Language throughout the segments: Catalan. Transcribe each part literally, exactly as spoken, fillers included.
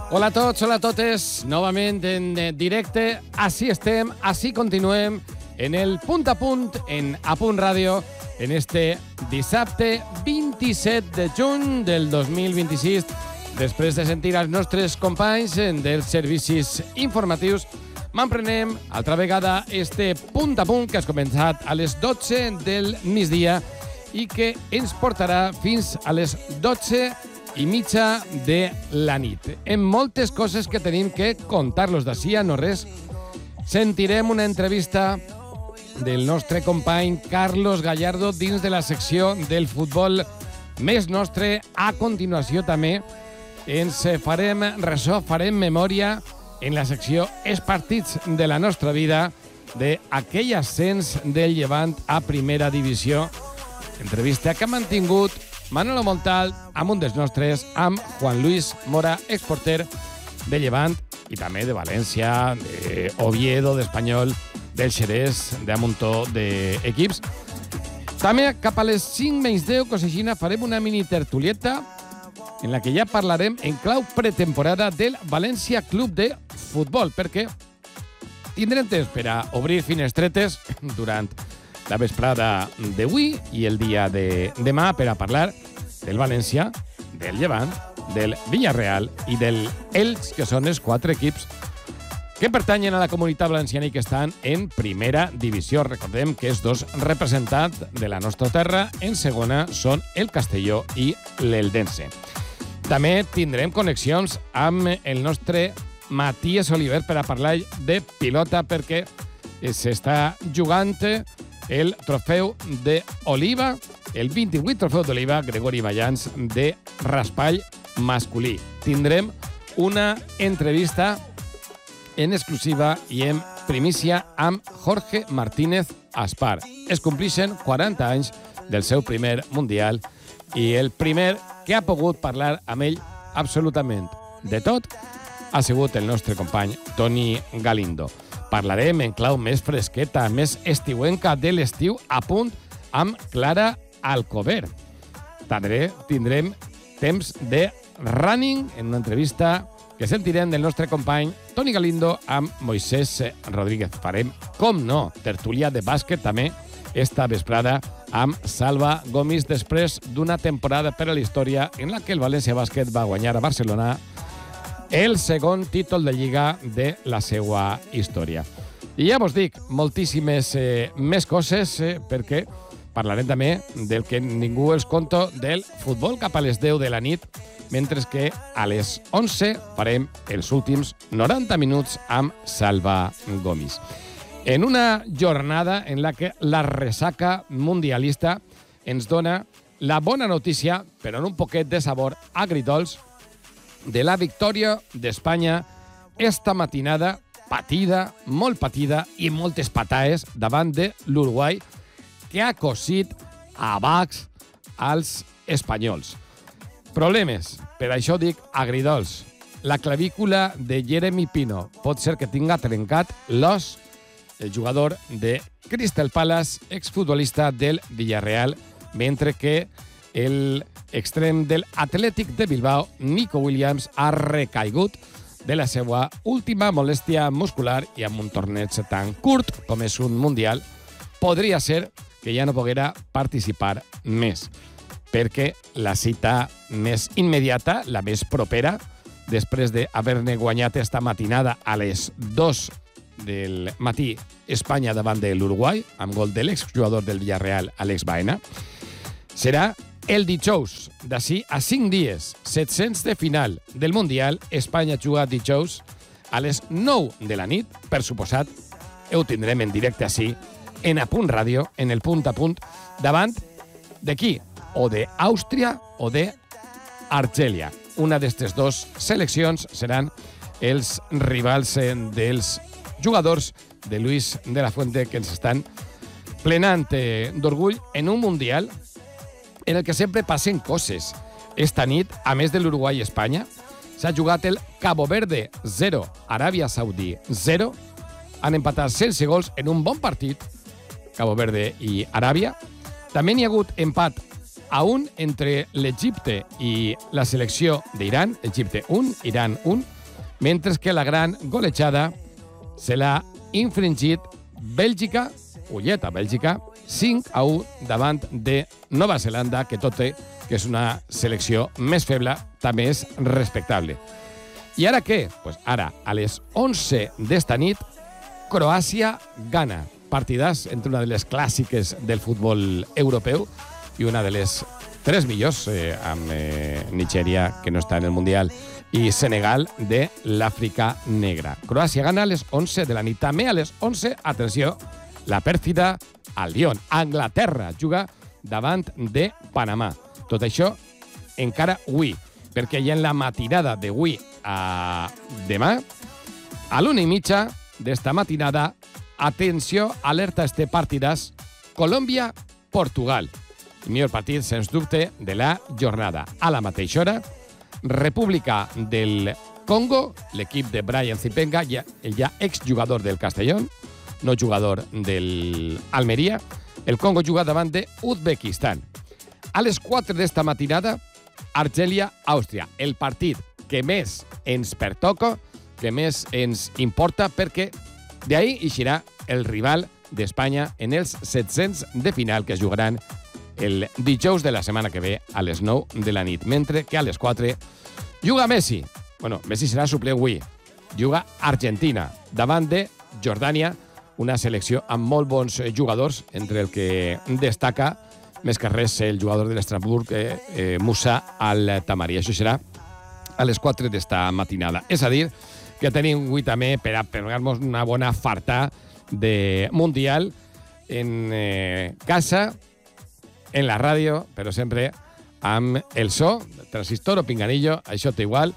Hola a tots, hola a totes, novament en directe. Així estem, així continuem en el Punt a Punt, en A Punt Ràdio, en este dissabte vint-i-set de juny del dos mil vint-i-sis. Després de sentir els nostres companys dels servicis informatius, m'emprenem altra vegada este Punt a Punt que has començat a les dotze del migdia i que ens portarà fins a les dotze i mitja de la nit. En moltes coses que tenim que contar-los d'ací a no res. Sentirem una entrevista del nostre company Carlos Gallardo dins de la secció del futbol més nostre. A continuació també ens farem ressò, farem memòria en la secció Els partits de la nostra vida d'aquell ascens del Llevant a primera divisió. Entrevista que ha mantingut Manolo Montal amb un dels nostres, amb Juan Luis Mora, exporter de Llevant i també de València, d'Oviedo, d'Espanyol, del Xerès, de un muntó d'equips. També cap a les cinc menys deu, coseixina, farem una mini tertulieta en la que ja parlarem en clau pretemporada del València Club de Futbol, perquè tindrem temps per a obrir finestretes durant la vesprada d'avui i el dia de demà per a parlar del València, del Llevant, del Villarreal i del Elx, que són els quatre equips que pertanyen a la comunitat valenciana i que estan en primera divisió. Recordem que els dos representants de la nostra terra en segona són el Castelló i l'Eldense. També tindrem connexions amb el nostre Matías Oliver per a parlar de pilota, perquè s'està jugant el trofeu d'Oliva, el vint-i-vuit trofeu d'Oliva Gregori Mayans de raspall masculí. Tindrem una entrevista en exclusiva i en primícia amb Jorge Martínez Aspar. Es complixen quaranta anys del seu primer Mundial i el primer que ha pogut parlar amb ell absolutament de tot ha sigut el nostre company Toni Galindo. Parlarem en clau més fresqueta, més estiuenca de l'estiu, a punt amb Clara Alcover. També tindrem temps de running en una entrevista que sentirem del nostre company Toni Galindo amb Moisés Rodríguez. Farem, com no, tertúlia de bàsquet també esta vesprada amb Salva Gomis després d'una temporada per a la història en la que el València Bàsquet va guanyar a Barcelona el segon títol de Lliga de la seva història. I ja vos dic, moltíssimes eh, més coses, eh, perquè parlarem també del que ningú els conto del futbol cap a les deu de la nit, mentre que a les onze farem els últims noranta minuts amb Salva Gomis. En una jornada en la que la ressaca mundialista ens dona la bona notícia, però en un poquet de sabor agridolç, de la victòria d'Espanya esta matinada, patida, molt patida i moltes pataes davant de l'Uruguai, que ha cosit a bacs als espanyols. Problemes, per això dic agridolç. La clavícula de Jeremy Pino pot ser que tinga trencat l'os, el jugador de Crystal Palace, exfutbolista del Villarreal, mentre que el extrem del Atlètic de Bilbao, Nico Williams, ha recaigut de la seva última molèstia muscular i amb un torneig tan curt com és un Mundial, podria ser que ja no poguera participar més, perquè la cita més immediata, la més propera, després d'haver-ne guanyat esta matinada a les dues del matí Espanya davant de l'Uruguai, amb gol de l'exjugador del Villarreal, Alex Baena, serà el dijous, d'ací a cinc dies, set-cents de final del Mundial. Espanya juga dijous a les nou de la nit. Per suposat, ho tindrem en directe així, en A Punt Ràdio, en el Punt a Punt, davant de qui? O d'Àustria o d'Argèlia. Una d'aquestes dues seleccions seran els rivals dels jugadors de Luis de la Fuente, que ens estan plenant d'orgull en un Mundial en el que sempre passen coses. Esta nit, a més de l'Uruguai i Espanya, s'ha jugat el Cabo Verde zero, Aràbia Saudí zero. Han empatat sense gols en un bon partit, Cabo Verde i Aràbia. També n'hi ha hagut empat a un entre l'Egipte i la selecció d'Iran. Egipte un, Iran un. mentre que la gran golejada se l'ha infringit Bèlgica, ulleta Bèlgica, cinc a u davant de Nova Zelanda, que tot té que és una selecció més feble, també és respectable. I ara què? Pues ara, a les onze d'esta nit, Croàcia-Ghana. Partidàs entre una de les clàssiques del futbol europeu i una de les tres millors, eh, amb eh, Nigèria, que no està en el Mundial, i Senegal de l'Àfrica Negra. Croàcia-Ghana a les onze de la nit. També a les onze, atenció, la pèrfida al Lyon. Anglaterra juga davant de Panamà. Tot això encara avui, perquè ja en la matinada d'avui a demà, a l'una i mitja d'esta matinada, atenció, alerta este partidàs, Colòmbia-Portugal. El millor partit, sens dubte, de la jornada. A la mateixa hora, República del Congo, l'equip de Brian Zipenga, ja, el ja exjugador del Castellón, no jugador del Almeria. El Congo juga davant de Uzbekistan. A les quatre d'esta matinada, Argèlia-Àustria. El partit que més ens pertoca, que més ens importa, perquè d'ahí eixirà el rival d'Espanya en els set-cents de final que es jugaran el dijous de la setmana que ve a les nou de la nit, mentre que a les quatre juga Messi. Bueno, Messi serà suplent avui. Juga Argentina davant de Jordània, una selecció amb molt bons jugadors, entre el que destaca més que res el jugador de l'Estrasburg, eh, eh, Moussa Al-Tamari. Això serà a les quatre d'esta matinada. És a dir, que tenim avui també per a pegar-nos una bona farta de Mundial en eh, casa, en la ràdio, però sempre amb el so, transistor o pinganillo, això té igual,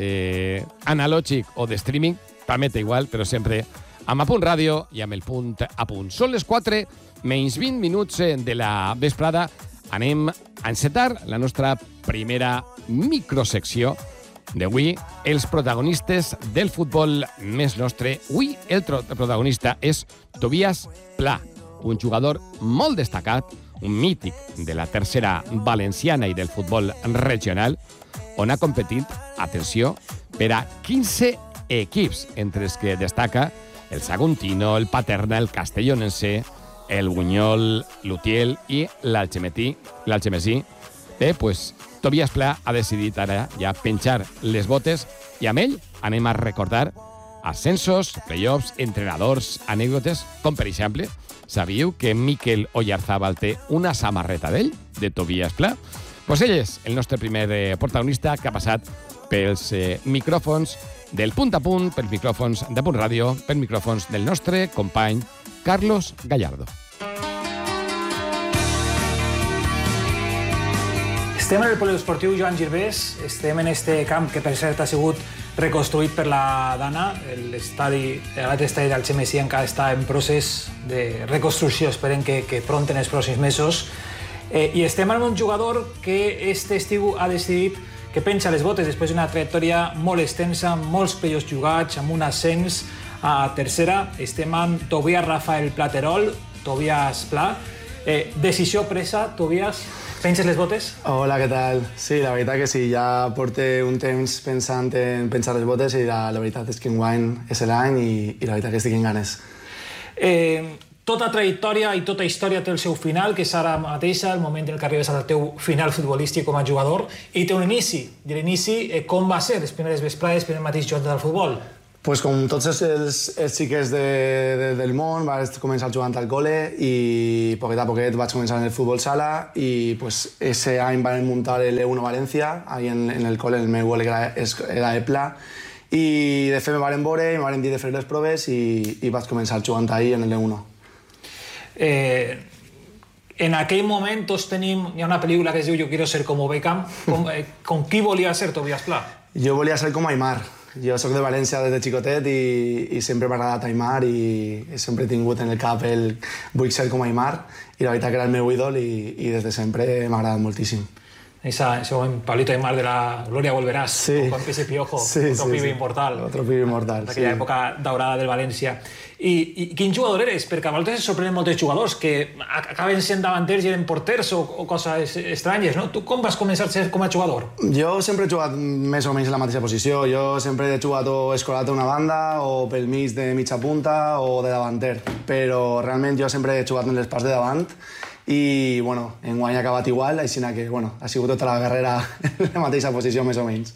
eh, analògic o de streaming, també té igual, però sempre amb Apunt Ràdio i amb el punt a punt. Són les quatre menys vint minuts de la vesprada. Anem a encetar la nostra primera microsecció d'avui, els protagonistes del futbol més nostre. Avui el protagonista és Tobias Pla, un jugador molt destacat, un mític de la tercera valenciana i del futbol regional, on ha competit, atenció, per a quinze equips, entre els que destaca el Saguntino, el Paterna, el Castellonense, el Buñol, l'Utiel i l'Algemesí. L'Algemesí. Bé, pues, Tobias Pla ha decidit ara ja penjar les botes i amb ell anem a recordar ascensos, playoffs, entrenadors, anècdotes, com per exemple, sabíeu que Mikel Oyarzábal té una samarreta d'ell, de Tobias Pla? Pues ell és el nostre primer eh, protagonista que ha passat pels eh, micròfons del Punt a Punt, pels micròfons de Punt Ràdio, pels micròfons del nostre company Carlos Gallardo. Estem en el poliesportiu Joan Girbés, estem en este camp que per cert ha sigut reconstruït per la Dana. L'estadi, l'altre estadi d'Algemesí encara està en procés de reconstrucció, esperem que, que pront en els pròxims mesos. Eh, I estem amb un jugador que este estiu ha decidit que penja les botes després d'una trajectòria molt extensa, amb molts playoffs jugats, amb un ascens a tercera. Estem amb Tobias Rafael Platerol, Tobias Pla. Eh, decisió presa, Tobias, penges les botes? Hola, què tal? Sí, la veritat que sí, ja porto un temps pensant en penjar les botes i la, la veritat és que enguany és l'any i, i la veritat que estic en ganes. Eh, tota trajectòria i tota història té el seu final, que és ara mateixa, el moment en què arribes al teu final futbolístic com a jugador, i té un inici. I l'inici, eh, com va ser les primeres vesprades, primer mateix jugant del futbol? Pues com tots els, els, els xiquets de, de, del món, vaig començar jugant al col·le i poquet a poquet vaig començar en el futbol sala i pues, ese any van muntar l'E uno València, ahí en, en el col·le, el meu col·le era, era E Pla, i de fet me van veure, me van dir de fer les proves i, i vaig començar jugant ahí en l'E uno. Eh, en aquell moment tots tenim, hi ha una pel·lícula que es diu Yo quiero ser como Beckham. Com, eh, com qui volia ser Tobias Pla? Jo volia ser com Aimar. Jo soc de València des de xicotet i, i sempre m'ha agradat Aimar i sempre he tingut en el cap el vull ser com Aimar i la veritat que era el meu ídol i, i des de sempre m'ha agradat moltíssim. Esa, ese buen Pablito Aimar de la Gloria Volverás, sí. con ese Piojo, sí, otro sí, pibe sí. inmortal. Otro pibe inmortal, d'aquella sí. època daurada del València. I, I quin jugador eres? Perquè a vegades es sorprenen molts jugadors que acaben sent davanters i eren porters o, o coses estranyes, no? Tu com vas començar a ser com a jugador? Jo sempre he jugat més o menys en la mateixa posició. Jo sempre he jugat o escolat a una banda o pel mig de mitja punta o de davanter, però realment jo sempre he jugat en les parts de davant i, bueno, enguany ha acabat igual, així que, bueno, ha sigut tota la carrera en la mateixa posició, més o menys.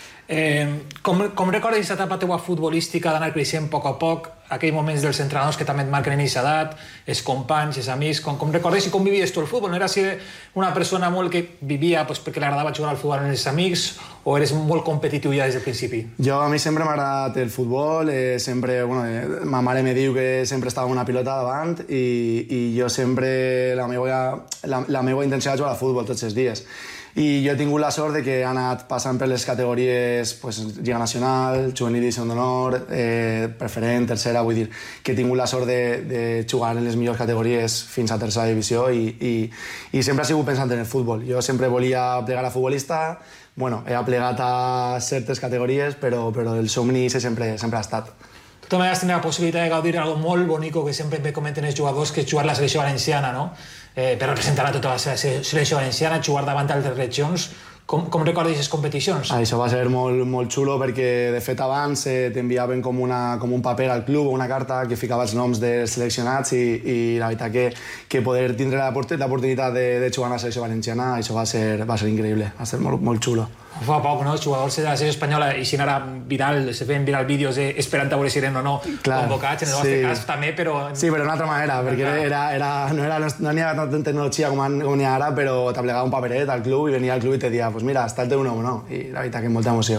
Eh, com, com recordes aquesta etapa teua futbolística d'anar creixent a poc a poc, aquells moments dels entrenadors que també et marquen en aquesta edat, els companys, els amics, com, com recordes i com vivies tu el futbol? No eres una persona molt que vivia pues, perquè li agradava jugar al futbol amb els amics o eres molt competitiu ja des del principi? Jo, a mi sempre m'ha agradat el futbol, eh, sempre, bueno, eh, ma mare me diu que sempre estava amb una pilota davant i, i jo sempre, la meva, la, la meva intenció era jugar al futbol tots els dies. I jo he tingut la sort de que he anat passant per les categories pues, Lliga Nacional, Juvenil Edició d'Honor, eh, Preferent, Tercera, vull dir que he tingut la sort de, de jugar en les millors categories fins a Tercera Divisió i, i, i sempre he sigut pensant en el futbol. Jo sempre volia plegar a futbolista, bueno, he plegat a certes categories, però, però el somni sempre, sempre ha estat. Tu també has tingut la possibilitat de gaudir algo molt bonico que sempre me comenten els jugadors, que és jugar la selecció valenciana, no? Eh, per representar a tota la selecció valenciana, jugar davant d'altres regions. Com, com recordes aquestes competicions? Això va ser molt, molt xulo perquè, de fet, abans eh, t'enviaven com, una, com un paper al club o una carta que ficava els noms dels seleccionats i, i la veritat que, que poder tindre l'oportunitat de, de jugar a la selecció valenciana, això va ser, va ser increïble, va ser molt, molt xulo. Fa poc, no? Els jugadors de la selecció espanyola i si ara viral, se feien viral vídeos esperant a veure si eren o no Clar, convocats, en el vostre sí. cas també, però... Sí, però d'una altra manera, perquè era, era, no, era, no n'hi havia tanta tecnologia com, com n'hi ha ara, però t'aplegava un paperet al club i venia al club i te dia, pues mira, està el teu nom o no? I la veritat que molta emoció.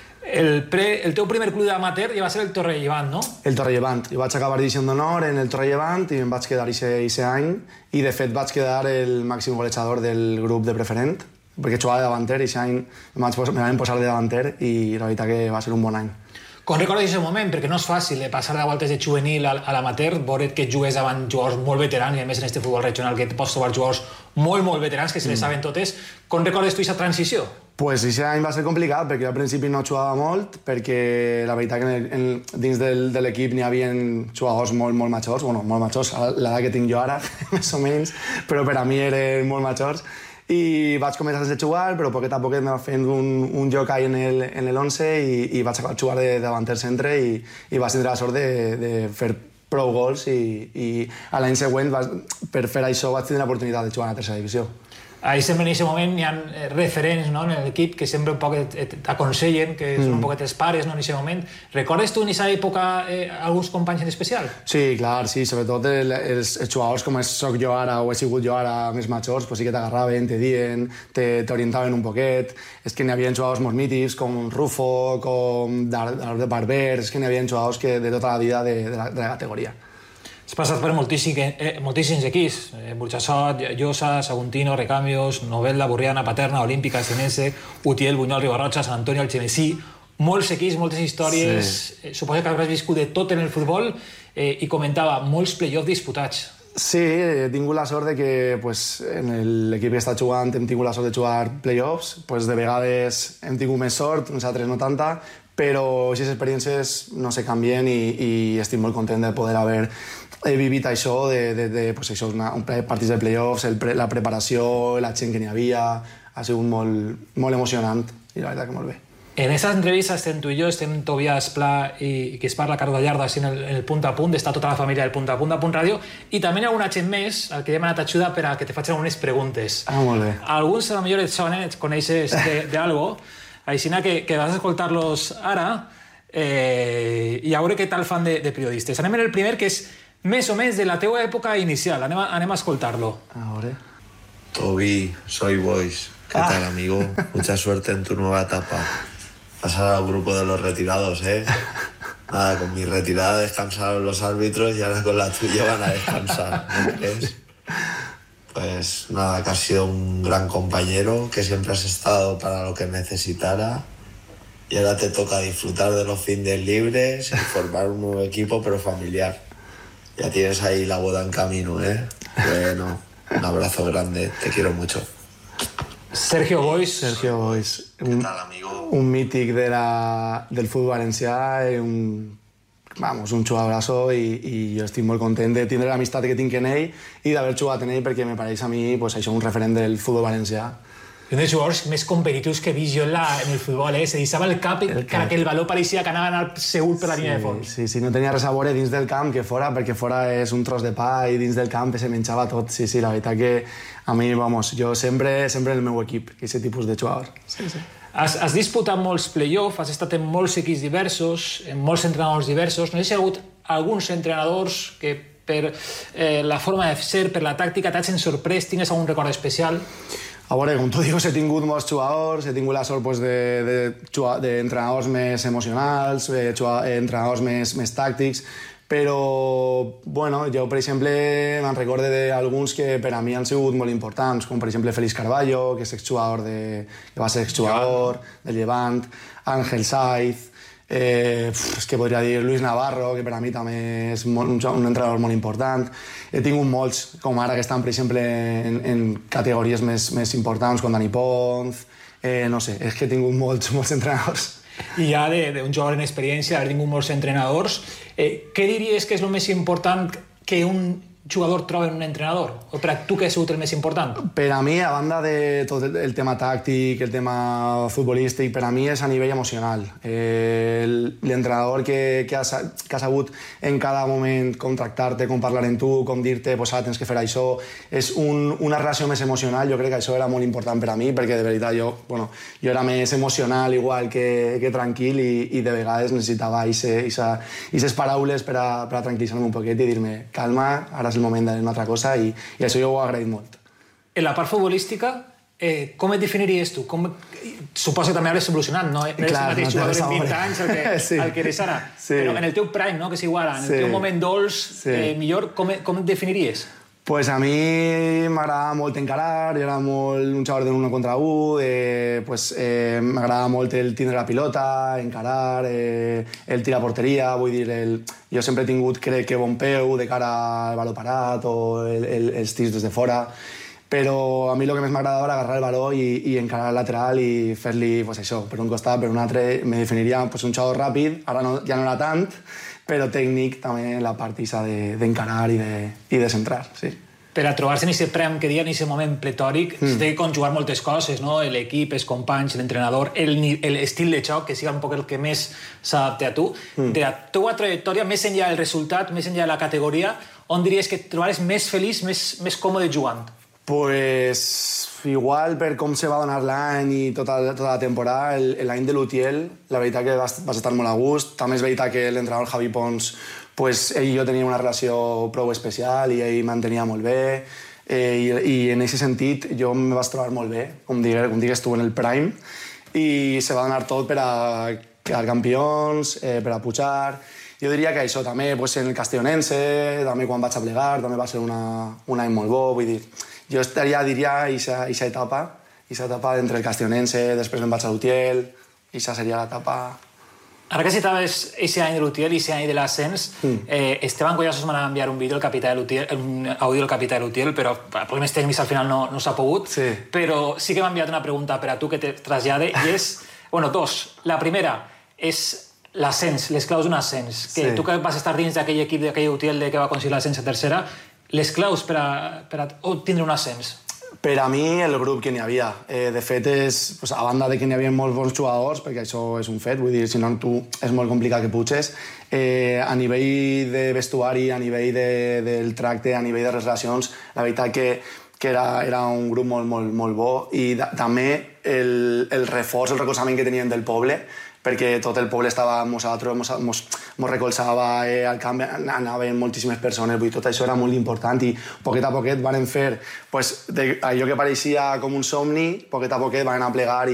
El, pre, el teu primer club d'amateur ja va ser el Torrellevant, no? El Torrellevant. Jo vaig acabar Divisió d'Honor en el Torrellevant i em vaig quedar aquest any i de fet vaig quedar el màxim golejador del grup de Preferent, perquè jugava de davanter i aquest any me van posar de davanter i la veritat que va ser un bon any. Com recordes aquest moment? Perquè no és fàcil eh, passar de voltes de juvenil a, a l'amateur, veure que jugues davant jugadors molt veterans i a més en aquest futbol regional que pots trobar jugadors molt, molt veterans que se les mm. saben totes. Com recordes tu aquesta transició? Pues aquest any va ser complicat perquè al principi no jugava molt perquè la veritat que en, en, dins del, de l'equip n'hi havia jugadors molt, molt majors, bueno, molt majors, a l'edat que tinc jo ara, més o menys, però per a mi eren molt majors. I vaig començar sense jugar, però poquet a poquet me va fent un, un joc ahí en l'onze i, i vaig acabar jugar de davanter centre i, i vaig tindre la sort de, de fer prou gols i, i a l'any següent, va, per fer això, vaig tindre l'oportunitat de jugar a la tercera divisió. Ahí sempre en aquest moment hi ha referents, no, en l'equip que sempre un poc t'aconsellen, que són un poquet els pares, no, en aquest moment. Recordes tu en aquesta època eh, alguns companys en especial? Sí, clar, sí, sobretot el, els, els jugadors com soc jo ara o he sigut jo ara més majors, pues sí que t'agarraven, te dien, t'orientaven un poquet. És que n'hi havia jugadors molt mítics com Rufo, com de Barber, és que n'hi havia jugadors que de tota la vida de, de, la, de la categoria. Has passat per moltíssims, eh, moltíssims equips, eh, Burjassot, Llosa, Saguntino, Recambios, Novelda, Burriana, Paterna, Olímpica, Senense, Utiel, Buñol, Ribarroja, Sant Antoni, Algemesí, molts equips, moltes històries, sí. eh, suposo que hauràs viscut de tot en el futbol eh, i comentava, molts play-offs disputats. Sí, he tingut la sort de que pues, en l'equip que està jugant hem tingut la sort de jugar play-offs, pues, de vegades hem tingut més sort, nosaltres no tanta, però aquestes experiències no se canvien i, i estic molt content de poder haver he vivit això, de, de, de pues això, una, un partits de play-offs, el pre, la preparació, la gent que n'hi havia, ha sigut molt, molt emocionant i la veritat que molt bé. En aquesta entrevista estem tu i jo, estem Tobias Pla i, i que es parla Carlos Gallardo així en el, en el punt a punt, està tota la família del punt a punt, a punt ràdio, i també hi ha alguna gent més al que he demanat ajuda per a que te facin algunes preguntes. Ah, molt bé. Alguns a lo millor et sonen, et coneixes d'algo, així que, que vas a escoltar-los ara eh, i a veure què tal fan de, de periodistes. Anem en el primer, que és més o menys de la teua època inicial. Anem a, anem a escoltar-lo. A veure. Toby, soy Boys. ¿Qué ah. tal, amigo? Mucha suerte en tu nueva etapa. Pasar al grupo de los retirados, ¿eh? Nada, con mi retirada descansaron los árbitros y ahora con la tuya van a descansar, ¿no crees? Pues nada, que has sido un gran compañero, que siempre has estado para lo que necesitara y ahora te toca disfrutar de los fines libres y formar un nuevo equipo, pero familiar. Ya tienes ahí la boda en camino, ¿eh? Bueno, un abrazo grande, te quiero mucho. Sergio Boix. Sergio Boix. Un, un mític de la, del futbol valencià, un, vamos, un jugadorazo i, i jo estic molt content de tindre l'amistat que tinc en ell i d'haver jugat en ell perquè me pareix a mi pues, això un referent del futbol valencià. Un dels jugadors més competitius que he vist jo en, la, en el futbol, eh? Se deixava el cap i que el valor pareixia que anava a anar segur per la línia de fons. Sí, sí, no tenia res a veure dins del camp que fora, perquè fora és un tros de pa i dins del camp se menjava tot. Sí, sí, la veritat que a mi, vamos, jo sempre, sempre en el meu equip, aquest tipus de jugador. Sí, sí. Has, has disputat molts play-offs, has estat en molts equips diversos, en molts entrenadors diversos. No sé si hi ha hagut alguns entrenadors que per eh, la forma de ser, per la tàctica, t'hagin sorprès, tingues algun record especial? A veure, com tu dius, he tingut molts jugadors, he tingut la sort pues, d'entrenadors de, de, més emocionals, de, de entrenadors més, més tàctics, però bueno, jo, per exemple, me'n recorde d'alguns que per a mi han sigut molt importants, com per exemple Félix Carballo, que és exjugador de, que va ser exjugador del Llevant, Ángel Saiz, Eh, és que podria dir Luis Navarro, que per a mi també és molt, un, un entrenador molt important. He tingut molts, com ara que estan, per exemple, en, en categories més, més importants, com Dani Ponz, eh, no sé, és que he tingut molts, molts entrenadors. I ja d'un jugador en experiència, haver tingut molts entrenadors, eh, què diries que és el més important que un jugador troba en un entrenador? O per a tu què ha sigut el més important? Per a mi, a banda de tot el tema tàctic, el tema futbolístic, per a mi és a nivell emocional. Eh, L'entrenador que, que, has, que ha sabut en cada moment com tractar-te, com parlar amb tu, com dir-te pues, ah, tens que fer això, és un, una relació més emocional. Jo crec que això era molt important per a mi, perquè de veritat jo, bueno, jo era més emocional igual que, que tranquil i, i de vegades necessitava aquestes paraules per a, per a tranquil·litzar-me un poquet i dir-me calma, ara el moment d'anar una altra cosa i, i això jo ho he agraït molt. En la part futbolística, eh, com et definiries tu? Com... Suposo que també hauràs evolucionat, no? No eres el mateix jugador en vint anys el que, sí. el que eres ara. Sí. Però en el teu prime, no? Que és igual, en el sí. teu moment dolç, sí. eh, millor, com, com et definiries? Pues a mi m'agradava molt encarar, jo era molt un jugador de un contra un, eh, pues, eh, m'agradava molt el tindre la pilota, encarar, eh, el tirar a porteria, vull dir, el... jo sempre he tingut, crec que, bon peu de cara al baló parat o el, el, els tirs des de fora, però a mi el que més m'agradava era agarrar el baló i, i encarar el lateral i fer-li pues, això, per un costat, per un altre, me definiria pues, un jugador ràpid, ara no, ja no era tant, però tècnic també la part d'encarar i, de, i de centrar, sí. Per a trobar-se en aquest prem que dia, en aquest moment pletòric, mm. s'ha de conjugar moltes coses, no? L'equip, els companys, l'entrenador, l'estil de joc, que siga un poc el que més s'adapta a tu. Mm. De la teua trajectòria, més enllà del resultat, més enllà de la categoria, on diries que et trobares més feliç, més, més còmode jugant? Pues igual per com se va donar l'any i tota, tota la temporada, l'any de l'Utiel, la veritat que vas, vas estar molt a gust. També és veritat que l'entrenador Javi Pons, pues, ell i jo teníem una relació prou especial i ell mantenia molt bé. Eh, i, I en aquest sentit jo em vaig trobar molt bé, com digues, com digues tu, en el prime. I se va donar tot per a quedar campions, eh, per a pujar. Jo diria que això també, pues, en el Castellonense, també quan vaig a plegar, també va ser una, un any molt bo, vull dir... Jo estaria, diria, aquesta etapa, aquesta etapa entre el Castellonense, després em vaig a l'Utiel, aquesta seria l'etapa... Ara que citaves aquest any de l'Utiel i aquest any de l'ascens, mm. eh, Esteban Collasos m'ha enviat un vídeo, el capità de l'Utiel, un àudio del capità de l'Utiel, però per problemes tècnics al final no, no s'ha pogut, sí. Però sí que m'ha enviat una pregunta per a tu que te trasllade, i és, bueno, dos. La primera és l'ascens, les claus d'un ascens, que sí. Tu que vas estar dins d'aquell equip, d'aquell Utiel que va aconseguir l'ascens a tercera, les claus per a, per a tindre un ascens? Per a mi, el grup que n'hi havia. Eh, de fet, és, pues, a banda de que n'hi havia molts bons jugadors, perquè això és un fet, vull dir, si no tu és molt complicat que puges, eh, a nivell de vestuari, a nivell de, del tracte, a nivell de les relacions, la veritat que, que era, era un grup molt, molt, molt bo i da, també el, el reforç, el recolzament que tenien del poble, perquè tot el poble estava amb nosaltres, mos, mos, mos recolzava eh, al camp, anaven moltíssimes persones, vull dir, tot això era molt important i poquet a poquet van fer pues, de, allò que pareixia com un somni, poquet a poquet van a plegar i